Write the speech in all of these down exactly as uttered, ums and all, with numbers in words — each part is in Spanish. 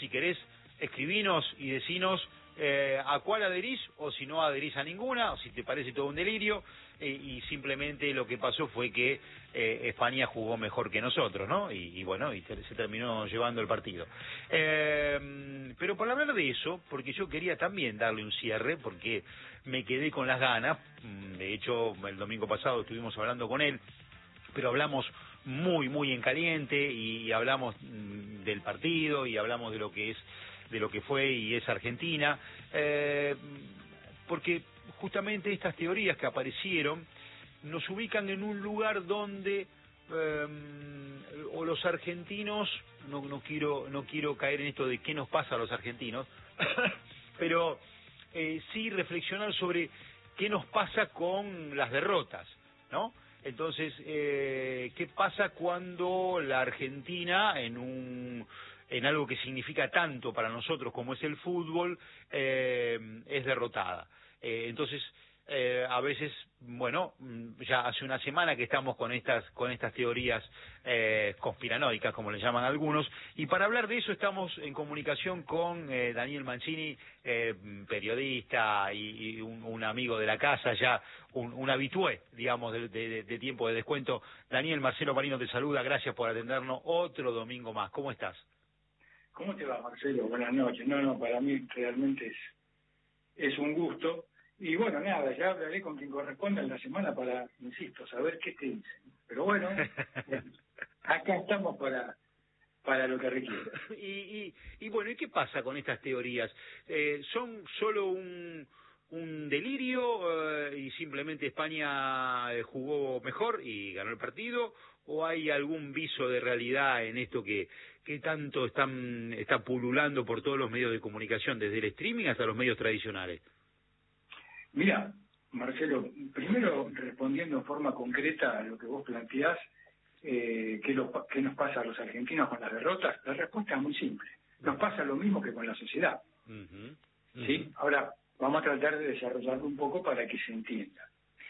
si querés, escribinos y decinos eh, a cuál adherís, o si no adherís a ninguna, o si te parece todo un delirio, eh, y simplemente lo que pasó fue que eh, España jugó mejor que nosotros, ¿no? Y, y bueno, y te, se terminó llevando el partido. Eh, pero por hablar de eso, porque yo quería también darle un cierre, porque me quedé con las ganas, de hecho el domingo pasado estuvimos hablando con él, pero hablamos muy, muy en caliente, y, y hablamos mm, del partido, y hablamos de lo que es, de lo que fue y es Argentina, eh, porque justamente estas teorías que aparecieron nos ubican en un lugar donde eh, o los argentinos, no, no quiero, no quiero caer en esto de qué nos pasa a los argentinos, pero eh, sí reflexionar sobre qué nos pasa con las derrotas, ¿no? Entonces, eh, ¿qué pasa cuando la Argentina, en un en algo que significa tanto para nosotros como es el fútbol, eh, es derrotada? Eh, entonces, eh, a veces, bueno, ya hace una semana que estamos con estas con estas teorías eh, conspiranoicas, como le llaman algunos, y para hablar de eso estamos en comunicación con eh, Daniel Mancini, eh, periodista y, y un, un amigo de la casa, ya un, un habitué, digamos, de, de, de Tiempo de Descuento. Daniel, Marcelo Marino te saluda, gracias por atendernos otro domingo más. ¿Cómo estás? ¿Cómo te va, Marcelo? Buenas noches. No, no, para mí realmente es, es un gusto. Y bueno, nada, ya hablaré con quien corresponda en la semana para, insisto, saber qué te dicen. Pero bueno, acá estamos para para lo que requiera. Y, y, y bueno, ¿y qué pasa con estas teorías? Eh, ¿Son solo un, un delirio eh, y simplemente España eh, jugó mejor y ganó el partido? ¿O hay algún viso de realidad en esto que, que tanto están está pululando por todos los medios de comunicación, desde el streaming hasta los medios tradicionales? Mira, Marcelo, primero respondiendo en forma concreta a lo que vos planteás, eh, ¿qué, lo, ¿qué nos pasa a los argentinos con las derrotas? La respuesta es muy simple. Nos pasa lo mismo que con la sociedad. Uh-huh. Uh-huh. ¿Sí? Ahora, vamos a tratar de desarrollarlo un poco para que se entienda.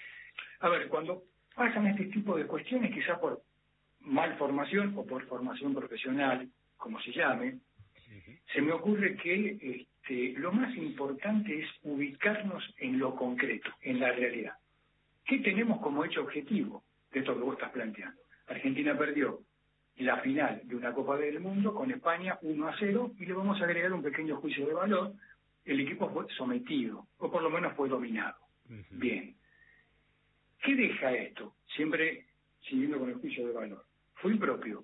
A ver, cuando pasan este tipo de cuestiones, quizá por malformación o por formación profesional, como se llame, uh-huh, se me ocurre que este, lo más importante es ubicarnos en lo concreto, en la realidad. ¿Qué tenemos como hecho objetivo de esto que vos estás planteando? Argentina perdió la final de una Copa del Mundo con España uno a cero, y le vamos a agregar un pequeño juicio de valor. El equipo fue sometido, o por lo menos fue dominado. Uh-huh. Bien. ¿Qué deja esto? Siempre siguiendo con el juicio de valor. Fue impropio.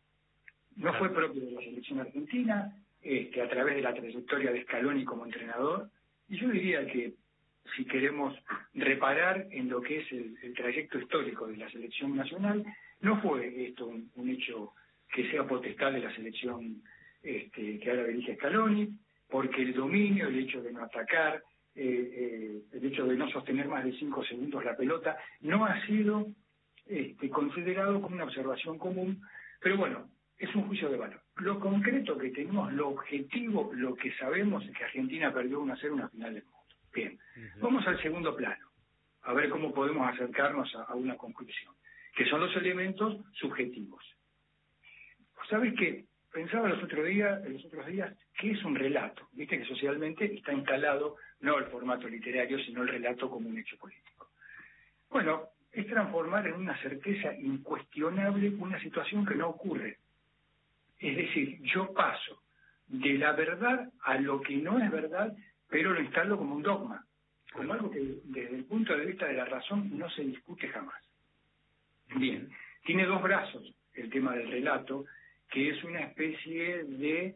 No fue propio de la selección argentina, este, a través de la trayectoria de Scaloni como entrenador, y yo diría que si queremos reparar en lo que es el, el trayecto histórico de la selección nacional, no fue esto un, un hecho que sea potestad de la selección este, que ahora dirige Scaloni, porque el dominio, el hecho de no atacar, eh, eh, el hecho de no sostener más de cinco segundos la pelota, no ha sido este, considerado como una observación común, pero bueno, es un juicio de valor. Lo concreto que tenemos, lo objetivo, lo que sabemos es que Argentina perdió uno a cero una final del mundo. Bien, uh-huh, vamos al segundo plano, a ver cómo podemos acercarnos a, a una conclusión, que son los elementos subjetivos. ¿Sabes qué? Pensaba los otros días, los otros días, ¿qué es un relato? Viste que socialmente está instalado no el formato literario, sino el relato como un hecho político. Bueno, es transformar en una certeza incuestionable una situación que no ocurre. Es decir, yo paso de la verdad a lo que no es verdad, pero lo instalo como un dogma, como algo que desde el punto de vista de la razón no se discute jamás. Bien, tiene dos brazos el tema del relato, que es una especie de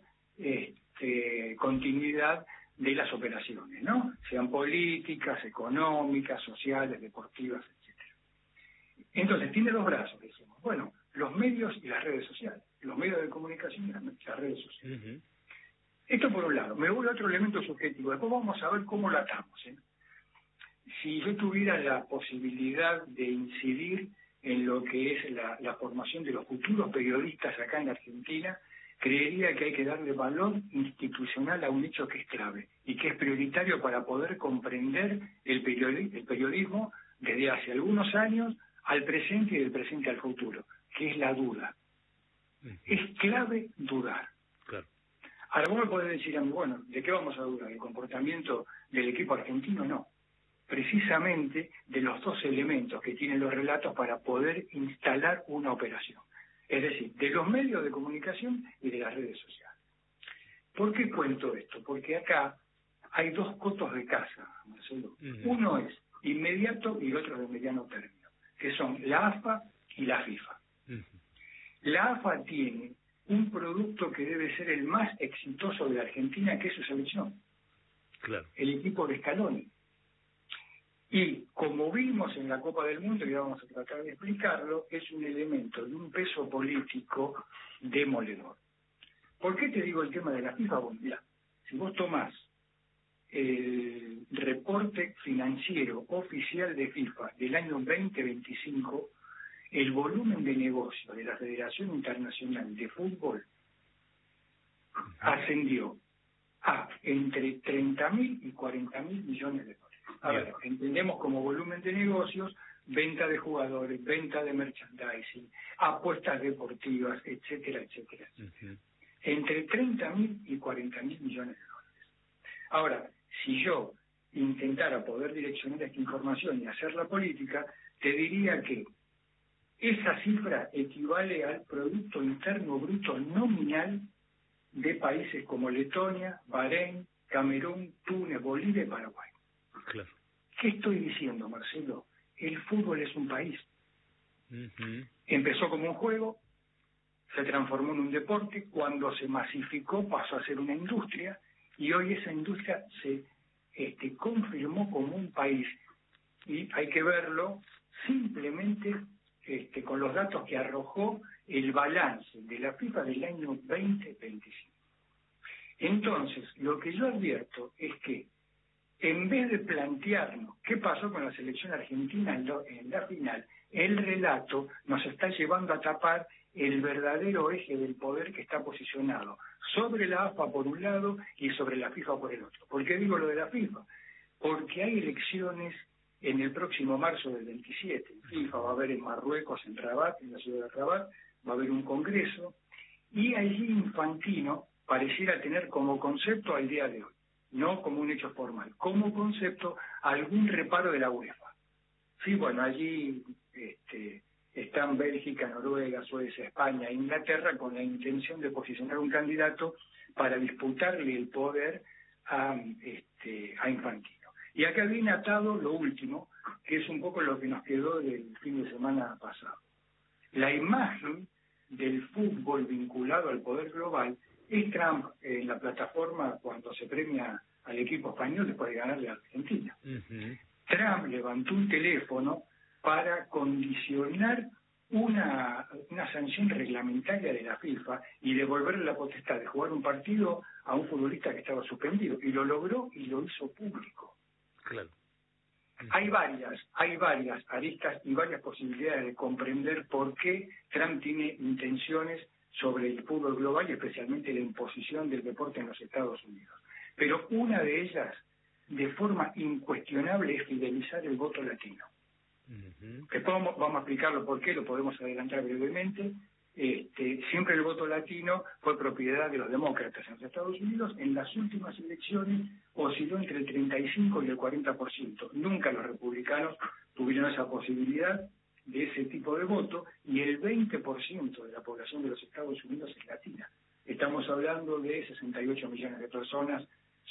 este, continuidad de las operaciones, ¿no? Sean políticas, económicas, sociales, deportivas, etcétera. Entonces, tiene dos brazos, decimos. Bueno, los medios y las redes sociales, los medios de comunicación y las, las redes sociales. Uh-huh. Esto por un lado. Me voy a otro elemento subjetivo. Después vamos a ver cómo lo atamos, ¿eh? Si yo tuviera la posibilidad de incidir en lo que es la, la formación de los futuros periodistas acá en Argentina, creería que hay que darle valor institucional a un hecho que es clave y que es prioritario para poder comprender el, periodi- el periodismo desde hace algunos años al presente y del presente al futuro, que es la duda. Uh-huh. Es clave dudar. Claro. Ahora vos me podés decir a mí, bueno, ¿de qué vamos a dudar? ¿El comportamiento del equipo argentino? No. Precisamente de los dos elementos que tienen los relatos para poder instalar una operación. Es decir, de los medios de comunicación y de las redes sociales. ¿Por qué cuento esto? Porque acá hay dos cotos de caza, Marcelo. Uh-huh. Uno es inmediato y el otro es de mediano término, que son la A F A y la FIFA. Uh-huh. La A F A tiene un producto que debe ser el más exitoso de la Argentina, que es su selección. Claro. El equipo de Scaloni. Y como vimos en la Copa del Mundo, y vamos a tratar de explicarlo, es un elemento de un peso político demoledor. ¿Por qué te digo el tema de la FIFA? Bueno, mira, si vos tomás el reporte financiero oficial de FIFA del año veinte veinticinco, el volumen de negocio de la Federación Internacional de Fútbol ascendió a entre treinta mil y cuarenta mil millones de dólares. A ver, entendemos como volumen de negocios, venta de jugadores, venta de merchandising, apuestas deportivas, etcétera, etcétera. Uh-huh. Entre treinta mil y cuarenta mil millones de dólares. Ahora, si yo intentara poder direccionar esta información y hacer la política, te diría que esa cifra equivale al Producto Interno Bruto nominal de países como Letonia, Bahrein, Camerún, Túnez, Bolivia y Paraguay. Claro. ¿Qué estoy diciendo, Marcelo? El fútbol es un país. Uh-huh. Empezó como un juego, se transformó en un deporte, cuando se masificó pasó a ser una industria, y hoy esa industria se este, confirmó como un país. Y hay que verlo simplemente este, con los datos que arrojó el balance de la FIFA del año veinte veinticinco. Entonces, lo que yo advierto es que en vez de plantearnos qué pasó con la selección argentina en, lo, en la final, el relato nos está llevando a tapar el verdadero eje del poder que está posicionado sobre la A F A por un lado y sobre la FIFA por el otro. ¿Por qué digo lo de la FIFA? Porque hay elecciones en el próximo marzo del veintisiete. FIFA va a haber en Marruecos, en Rabat, en la ciudad de Rabat, va a haber un congreso, y allí Infantino pareciera tener como concepto al día de hoy, no como un hecho formal, como concepto algún reparo de la UEFA. Sí, bueno, allí este, están Bélgica, Noruega, Suecia, España e Inglaterra con la intención de posicionar un candidato para disputarle el poder a, este, a Infantino. Y acá viene atado lo último, que es un poco lo que nos quedó del fin de semana pasado. La imagen del fútbol vinculado al poder global es Trump en la plataforma cuando se premia al equipo español después de ganarle a Argentina. Uh-huh. Trump levantó un teléfono para condicionar una, una sanción reglamentaria de la FIFA y devolverle la potestad de jugar un partido a un futbolista que estaba suspendido. Y lo logró y lo hizo público. Claro. Hay varias, hay varias aristas y varias posibilidades de comprender por qué Trump tiene intenciones sobre el fútbol global y especialmente la imposición del deporte en los Estados Unidos. Pero una de ellas, de forma incuestionable, es fidelizar el voto latino. Uh-huh. Después vamos, vamos a explicarlo por qué, lo podemos adelantar brevemente. Este, siempre el voto latino fue propiedad de los demócratas en los Estados Unidos. En las últimas elecciones osciló entre el treinta y cinco y el cuarenta por ciento. Nunca los republicanos tuvieron esa posibilidad de ese tipo de voto, y el veinte por ciento de la población de los Estados Unidos es latina. Estamos hablando de sesenta y ocho millones de personas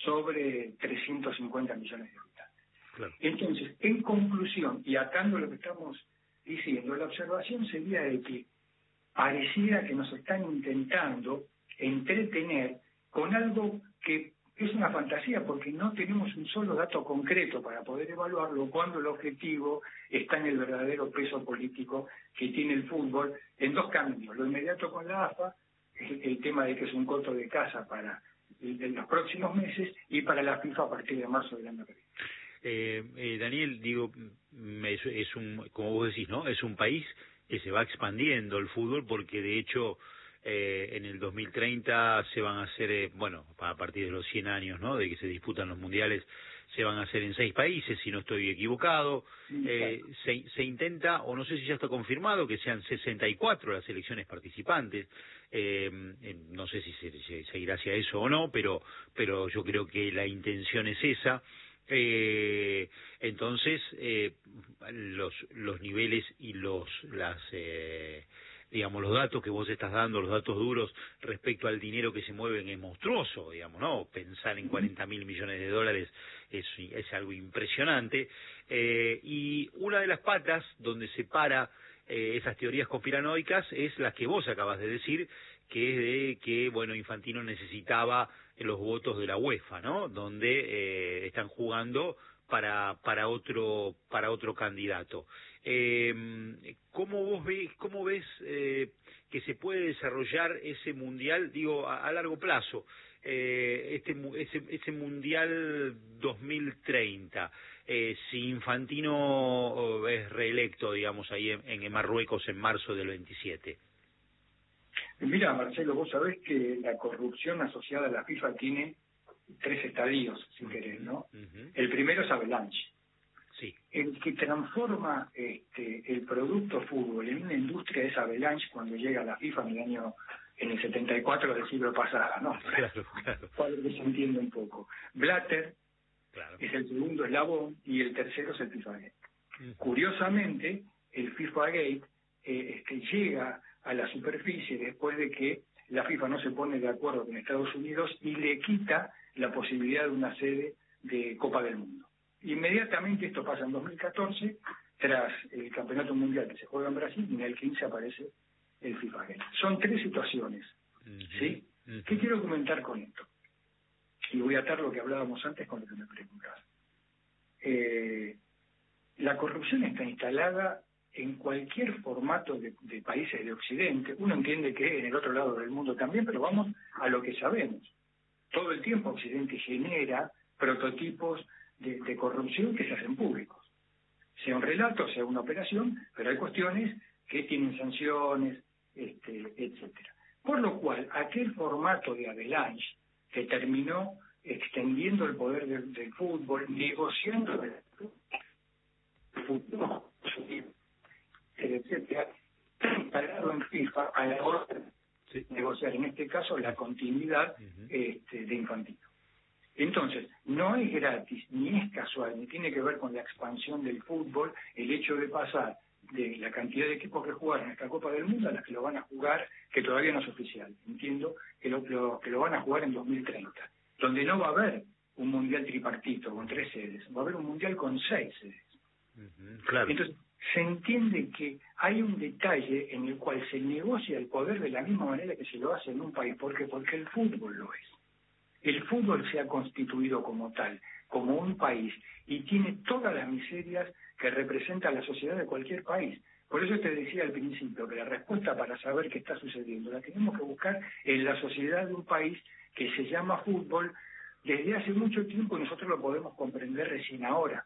sobre trescientos cincuenta millones de habitantes. Claro. Entonces, en conclusión, y atando lo que estamos diciendo, la observación sería de que pareciera que nos están intentando entretener con algo que es una fantasía, porque no tenemos un solo dato concreto para poder evaluarlo, cuando el objetivo está en el verdadero peso político que tiene el fútbol en dos caminos: lo inmediato con la A F A, el, el tema de que es un coto de caza para en los próximos meses, y para la FIFA a partir de marzo del año que viene. Eh, eh, Daniel, digo, es, es un, como vos decís, ¿no? Es un país que se va expandiendo el fútbol, porque de hecho eh, en el dos mil treinta se van a hacer, eh, bueno, a partir de los cien años, ¿no?, de que se disputan los mundiales, se van a hacer en seis países, si no estoy equivocado. Eh, se, se intenta, o no sé si ya está confirmado, que sean sesenta y cuatro las selecciones participantes. Eh, eh, no sé si se, se seguirá hacia eso o no, pero, pero yo creo que la intención es esa. Eh, entonces, eh, los, los niveles y los, las, eh, digamos, los datos que vos estás dando, los datos duros respecto al dinero que se mueven es monstruoso, digamos, ¿no? Pensar en cuarenta mil millones de dólares es, es algo impresionante. Eh, y una de las patas donde se para eh, esas teorías conspiranoicas es la que vos acabas de decir, que es de que, bueno, Infantino necesitaba los votos de la UEFA, ¿no? Donde eh, están jugando para para otro para otro candidato. Eh, ¿Cómo vos ves cómo ves eh, que se puede desarrollar ese mundial, digo, a, a largo plazo, eh, este ese, ese mundial dos mil treinta? Eh, si Infantino es reelecto, digamos, ahí en, en Marruecos en marzo del veintisiete. Mira, Marcelo, vos sabés que la corrupción asociada a la FIFA tiene tres estadios, si uh-huh. querés, ¿no? Uh-huh. El primero es Avalanche. Sí. El que transforma este, el producto fútbol en una industria es Avalanche cuando llega a la FIFA en el año, en el setenta y cuatro del siglo pasado, ¿no? Claro, claro. Para que se entienda un poco. Blatter claro. es el segundo eslabón y el tercero es el FIFA Gate. Uh-huh. Curiosamente, el FIFA Gate eh, este, llega a la superficie después de que la FIFA no se pone de acuerdo con Estados Unidos y le quita la posibilidad de una sede de Copa del Mundo. Inmediatamente esto pasa en dos mil catorce, tras el Campeonato Mundial que se juega en Brasil, y en el quince aparece el FIFA Gate. Son tres situaciones, uh-huh. ¿sí? Uh-huh. ¿Qué quiero comentar con esto? Y voy a atar lo que hablábamos antes con lo que me preguntas. Eh, la corrupción está instalada en cualquier formato de, de países de Occidente. Uno entiende que en el otro lado del mundo también, pero vamos a lo que sabemos. Todo el tiempo Occidente genera prototipos de, de corrupción que se hacen públicos. Sea un relato, sea una operación, pero hay cuestiones que tienen sanciones, este, etcétera. Por lo cual, aquel formato de Avalanche que terminó extendiendo el poder del, del fútbol, negociando el fútbol, etcétera, instalado en FIFA a la hora de sí. negociar, en este caso, la continuidad uh-huh. este, de Infantino. Entonces, no es gratis, ni es casual, ni tiene que ver con la expansión del fútbol, el hecho de pasar de la cantidad de equipos que jugaron esta Copa del Mundo a las que lo van a jugar, que todavía no es oficial. Entiendo que lo, lo, que lo van a jugar en dos mil treinta, donde no va a haber un mundial tripartito con tres sedes, va a haber un mundial con seis sedes. Uh-huh, claro. Entonces, se entiende que hay un detalle en el cual se negocia el poder de la misma manera que se lo hace en un país. ¿Por qué? Porque el fútbol lo es. El fútbol se ha constituido como tal, como un país, y tiene todas las miserias que representa la sociedad de cualquier país. Por eso te decía al principio que la respuesta para saber qué está sucediendo la tenemos que buscar en la sociedad de un país que se llama fútbol desde hace mucho tiempo y nosotros lo podemos comprender recién ahora.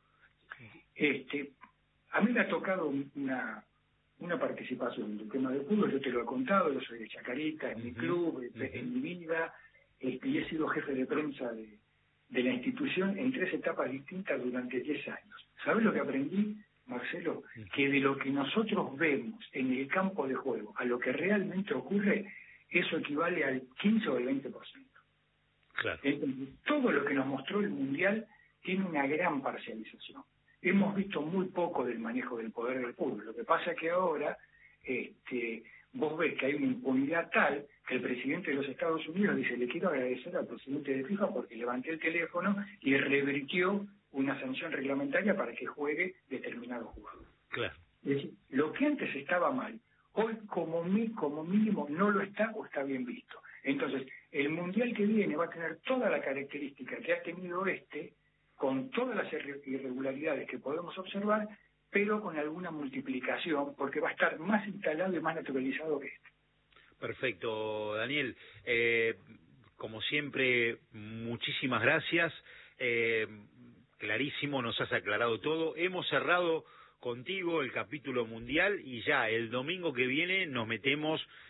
Este, a mí me ha tocado una, una participación en el tema del fútbol, yo te lo he contado, yo soy de Chacarita, en uh-huh. mi club, uh-huh. en mi vida, este, y he sido jefe de prensa de, de la institución en tres etapas distintas durante diez años. ¿Sabes lo que aprendí, Marcelo? Uh-huh. Que de lo que nosotros vemos en el campo de juego a lo que realmente ocurre, eso equivale al quince o al veinte por ciento. Claro. Entonces, todo lo que nos mostró el Mundial tiene una gran parcialización. Hemos visto muy poco del manejo del poder del fútbol. Lo que pasa es que ahora este, vos ves que hay una impunidad tal que el presidente de los Estados Unidos dice: le quiero agradecer al presidente de FIFA porque levanté el teléfono y revirtió una sanción reglamentaria para que juegue determinado jugador. Claro. Es decir, lo que antes estaba mal, hoy como, mi, como mínimo no lo está o está bien visto. Entonces, el Mundial que viene va a tener toda la característica que ha tenido este, con todas las irregularidades que podemos observar, pero con alguna multiplicación, porque va a estar más instalado y más naturalizado que este. Perfecto, Daniel. Eh, como siempre, muchísimas gracias. Eh, clarísimo, nos has aclarado todo. Hemos cerrado contigo el capítulo mundial y ya el domingo que viene nos metemos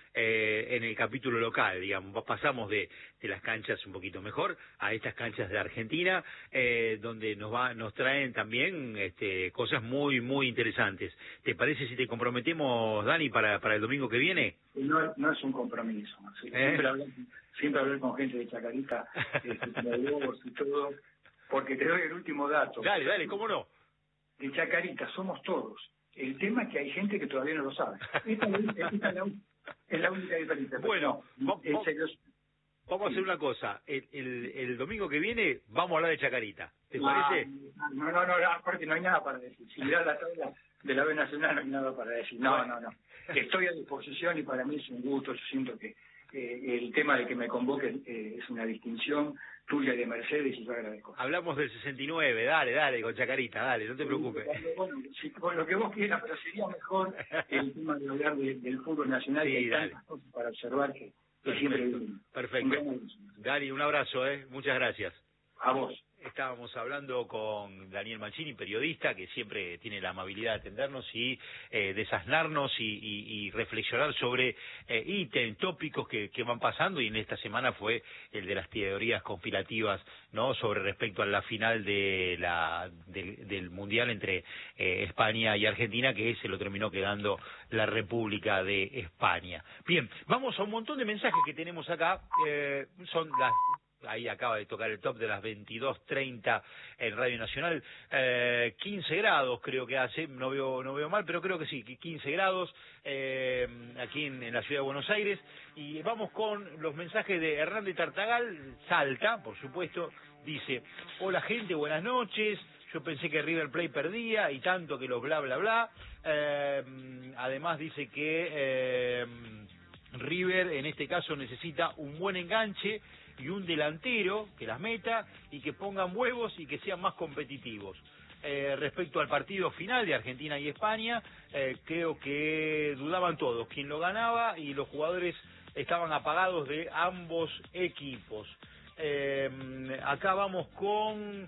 eh, en el capítulo local, digamos, pasamos de, de las canchas un poquito mejor a estas canchas de Argentina, eh, donde nos va, nos traen también este, cosas muy, muy interesantes. ¿Te parece si te comprometemos, Dani, para, para el domingo que viene? No, no es un compromiso, ¿sí? ¿Eh? Siempre hablar, siempre hablar con gente de Chacarita, este, de Lobos y todo, porque te doy el último dato. Dale, dale, ¿cómo no? De Chacarita somos todos. El tema es que hay gente que todavía no lo sabe. Esta, esta es, la, es la única diferencia. Bueno, no, vamos, serio, vamos a hacer una cosa. El, el, el domingo que viene vamos a hablar de Chacarita. ¿Te no, parece? No, no, no, aparte no hay nada para decir. Si mirás la tabla de la B Nacional no hay nada para decir. No, no, no. Estoy a disposición y para mí es un gusto. Yo siento que eh, el tema de que me convoquen eh, es una distinción tuya y de Mercedes y yo agradezco. Hablamos del sesenta y nueve, dale, dale, con Chacarita, dale, no te preocupes. Bueno, si, con lo que vos quieras, pero sería mejor el tema de hablar de, del fútbol nacional, sí, y hay dale. tantas cosas para observar que, que Perfecto, siempre viven. perfecto. Dani, un abrazo, eh, muchas gracias. A vos. Estábamos hablando con Daniel Mancini, periodista, que siempre tiene la amabilidad de atendernos y eh, desasnarnos y, y, y reflexionar sobre eh, ítems, tópicos que, que van pasando, y en esta semana fue el de las teorías conspirativas, ¿no?, sobre respecto a la final de la del, del Mundial entre eh, España y Argentina, que se lo terminó quedando la República de España. Bien, vamos a un montón de mensajes que tenemos acá, eh, son las... Ahí acaba de tocar el top de las veintidós treinta en Radio Nacional, eh, quince grados creo que hace, no veo no veo mal, pero creo que sí, quince grados eh, aquí en, en la ciudad de Buenos Aires. Y vamos con los mensajes de Hernández Tartagal, Salta, por supuesto. Dice: hola gente, buenas noches, yo pensé que River Plate perdía y tanto que los bla bla bla. Eh, además dice que eh, River en este caso necesita un buen enganche y un delantero que las meta y que pongan huevos y que sean más competitivos. Eh, respecto al partido final de Argentina y España, eh, creo que dudaban todos quién lo ganaba y los jugadores estaban apagados de ambos equipos. Eh, acá vamos con...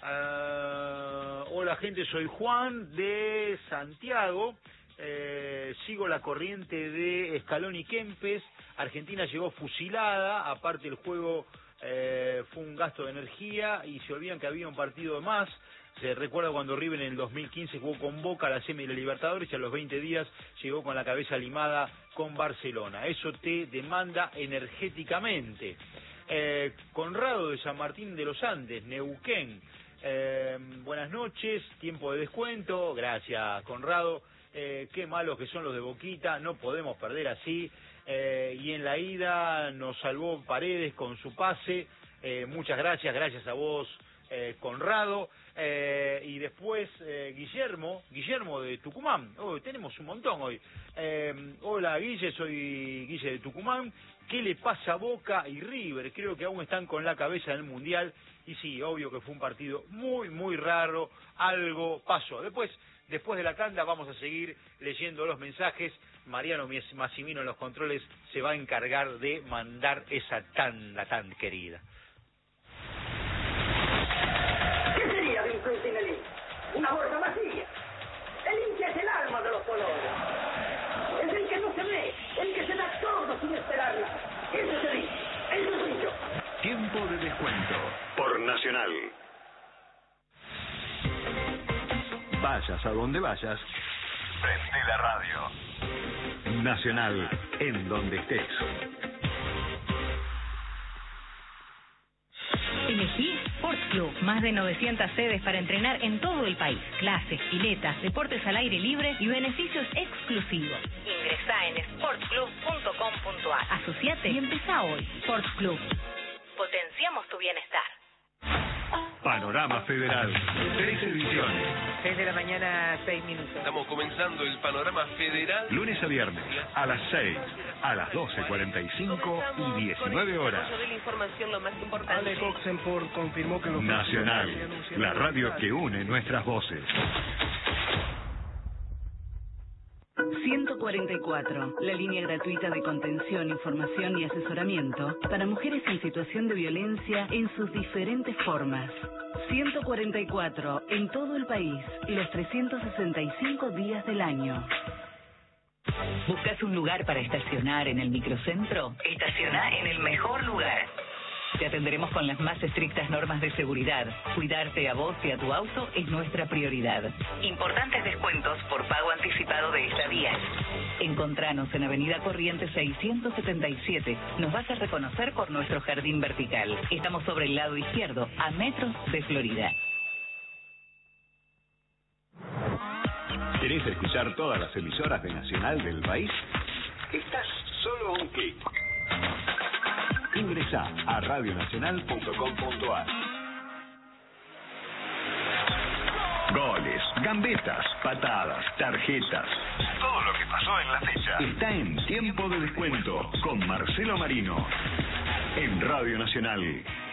Uh, hola gente, soy Juan de Santiago. Eh, sigo la corriente de Scaloni y Kempes. Argentina llegó fusilada, aparte el juego eh, fue un gasto de energía y se olvidan que había un partido más. Se recuerda cuando River en el dos mil quince jugó con Boca la semi de la Libertadores y a los veinte días llegó con la cabeza limada con Barcelona. Eso te demanda energéticamente. Eh, Conrado de San Martín de los Andes, Neuquén. Eh, buenas noches, tiempo de descuento. Gracias, Conrado. Eh, qué malos que son los de Boquita, no podemos perder así. Eh, y en la ida nos salvó Paredes con su pase. Eh, muchas gracias, gracias a vos, eh, Conrado. Eh, y después eh, Guillermo, Guillermo de Tucumán. Oh, tenemos un montón hoy. Eh, hola Guille, soy Guille de Tucumán. ¿Qué le pasa a Boca y River? Creo que aún están con la cabeza en el Mundial. Y sí, obvio que fue un partido muy, muy raro. Algo pasó. Después, después de la tanda vamos a seguir leyendo los mensajes. Mariano Massimino en los controles se va a encargar de mandar esa tanda tan querida. ¿Qué sería de un Centinelí? Una bolsa vacía. El hincha es el alma de los colores. Es el que no se ve, el que se da todo sin esperar nada. Ese es el hincha, el suyo. Tiempo de descuento por Nacional. Vayas a donde vayas, prende la radio. Nacional, en donde estés. Elegí Sports Club, más de novecientas sedes para entrenar en todo el país. Clases, piletas, deportes al aire libre y beneficios exclusivos. Ingresá en sports club punto com punto a r. Asociate y empezá hoy. Sports Club. Potenciamos tu bienestar. Panorama Federal, tres ediciones. seis de la mañana, seis minutos. Estamos comenzando el Panorama Federal. Lunes a viernes, a las seis, a las doce cuarenta y cinco y diecinueve horas. De la información, lo más importante. Ale Oxenford confirmó que los Nacional, la radio que une nuestras voces. ciento cuarenta y cuatro, la línea gratuita de contención, información y asesoramiento para mujeres en situación de violencia en sus diferentes formas. ciento cuarenta y cuatro, en todo el país, los trescientos sesenta y cinco días del año. ¿Buscas un lugar para estacionar en el microcentro? Estaciona en el mejor lugar. Te atenderemos con las más estrictas normas de seguridad. Cuidarte a vos y a tu auto es nuestra prioridad. Importantes descuentos por pago anticipado de estadías. Encontranos en Avenida Corrientes seiscientos setenta y siete. Nos vas a reconocer por nuestro jardín vertical. Estamos sobre el lado izquierdo, a metros de Florida. ¿Querés escuchar todas las emisoras de Nacional del país? Estás solo a un clic. Ingresá a radio nacional punto com punto a r. Goles, gambetas, patadas, tarjetas. Todo lo que pasó en la fecha está en Tiempo de Descuento con Marcelo Marino en Radio Nacional.